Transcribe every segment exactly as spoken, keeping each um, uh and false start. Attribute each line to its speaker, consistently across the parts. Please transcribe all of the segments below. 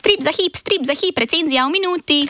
Speaker 1: Strip za hip, strip za hip, recenzija v minuti.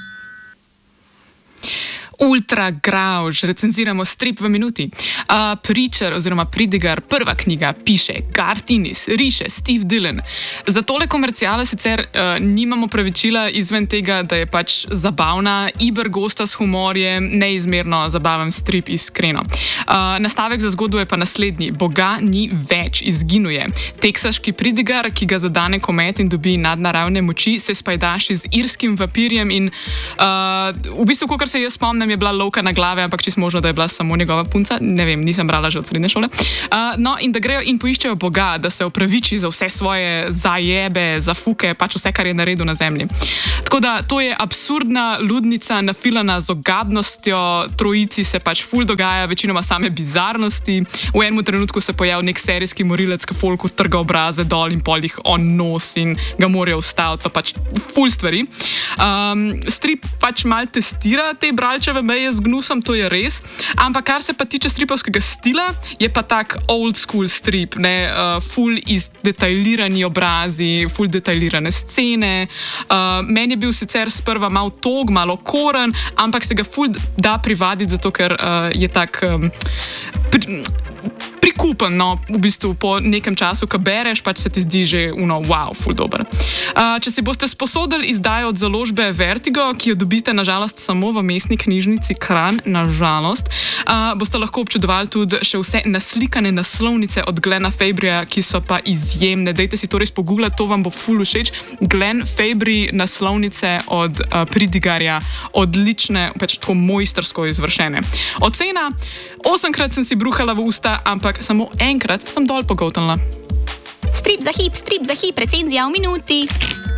Speaker 2: Ultra Gravž, recenziramo strip v minuti. Uh, Preacher oziroma Pridigar, prva knjiga, piše Garth Ennis, riše Steve Dillon. Za tole komercijale sicer uh, nimamo pravičila izven tega, da je pač zabavna, iber gosta s humorjem, neizmerno zabaven strip, iskreno. Uh, nastavek za zgodbo je pa naslednji. Boga ni več, izginuje. Teksaški Pridigar, ki ga zadane komet in dobi nadnaravne moči, se spajdaši z irskim vapirjem in uh, v bistvu, kakor se jaz spomnim, je bila lovka na glave, ampak čisto možno, da je bila samo njegova punca. Ne vem, nisem brala že od srednje šole. Uh, no, in da grejo in poiščejo Boga, da se opraviči za vse svoje zajebe, zafuke, pač vse, kar je naredil na zemlji. Tako da to je absurdna ludnica, nafilana z ogabnostjo, trojici se pač ful dogaja, večinoma same bizarnosti. V enem trenutku se pojavi nek serijski morilec, ki folku trga obraze dol in pol jih on nos in ga morajo ustaviti, to pač ful stvari. Um, strip pač mal testira te bralčeve meje z gnusom, to je res, ampak kar se pa tiče stripovskega stila, je pa tak old school strip, ne, uh, full izdetajlirani obrazi, full detailirane scene. Uh, meni je bil sicer sprva malo tog, malo koren, ampak se ga full da privaditi, zato ker uh, je tak um, pri, prikupen, no, v bistvu po nekem času, ko bereš, pač se ti zdi že uno, wow, ful dober. Uh, če si boste sposodili izdajo od založbe Vertigo, ki jo dobite nažalost samo v mestni knjižnici Kranj, nažalost, uh, boste lahko občudovali tudi še vse naslikane naslovnice od Glena Fabryja, ki so pa izjemne. Dajte si to res pogooglati, to vam bo ful všeč. Glen Fabry naslovnice od uh, Pridigarja, odlične, pač tako mojstrsko izvršene. Ocena, osemkrat sem si bruhala v usta, ampak samo enkrat sem dol pogoltnila.
Speaker 1: Strip za hip, strip za hip, recenzija v minuti.